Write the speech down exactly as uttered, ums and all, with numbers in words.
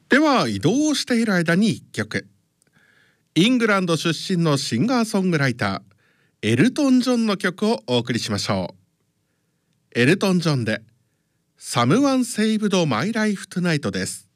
では移動している間にいっきょく、イングランド出身のシンガーソングライターエルトン・ジョンの曲をお送りしましょう。エルトン・ジョンで Someone Saved My Life Tonight です。